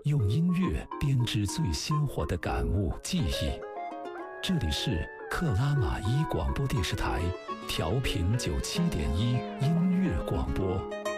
用音乐编织最鲜活的感悟记忆。这里是克拉玛依广播电视台调频97.1音乐广播。